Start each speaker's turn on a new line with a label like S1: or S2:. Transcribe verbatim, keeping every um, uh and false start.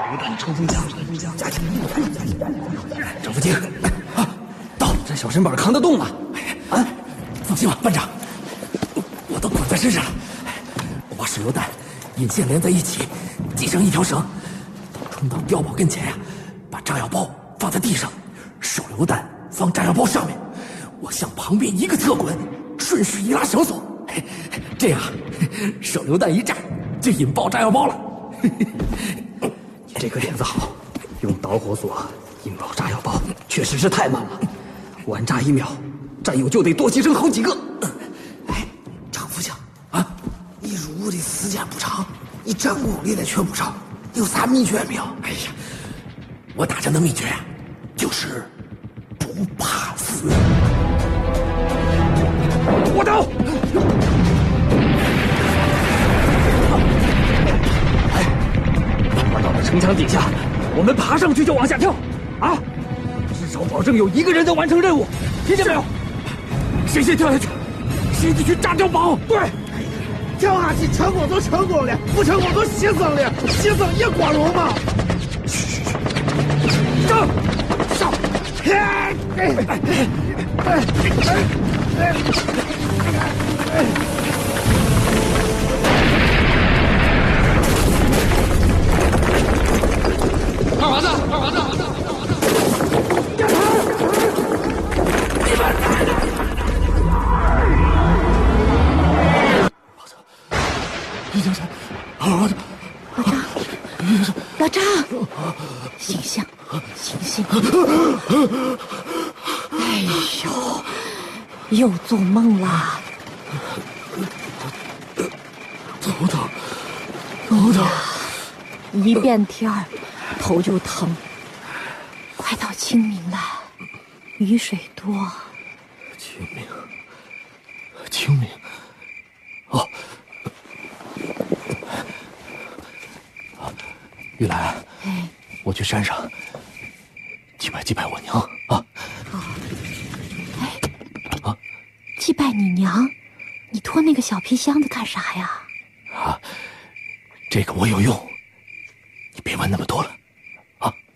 S1: 冲锋枪，冲锋枪，加紧！张福京，啊，到，这小身板扛得动吗？啊，放心吧，班长，我我都捆在身上了。我把手榴弹引线连在一起，系上一条绳，冲到碉堡跟前呀，把炸药包放在地上，手榴弹放炸药包上面，我向旁边一个侧滚，顺势一拉绳索，这样手榴弹一炸就引爆炸药包了。
S2: 这个点子好，用导火索引爆炸药包，确实是太慢了。晚炸一秒，战友就得多牺牲好几个。
S1: 哎，张副将啊，你入伍的时间不长，你战功历练却不少，有啥秘诀没有？哎呀，我打仗的秘诀呀、啊，就是不怕死。我刀！
S2: 城墙底下，我们爬上去就往下跳，啊！至少保证有一个人能完成任务，听见没有？谁先跳下去，谁就去炸碉堡。对，
S3: 跳下去成功就成功了，不成功就牺牲了，牺牲也光荣嘛。
S2: 去去去，上上！哎哎哎哎哎哎！
S4: 二娃子，二娃子，二娃子，二娃子！
S2: 我操！李江山，二娃子，
S5: 老张，醒醒，醒醒！哎呦，又做梦了。
S2: 头疼，头疼。
S5: 一变天儿，头就疼。快到清明了，雨水多。
S2: 清明，清明。哦，啊，玉兰，
S5: 哎，
S2: 我去山上祭拜祭拜我娘啊。
S5: 好。哎，啊，祭拜你娘？你拖那个小皮箱子干啥呀？
S2: 啊，这个我有用。你别问那么多了。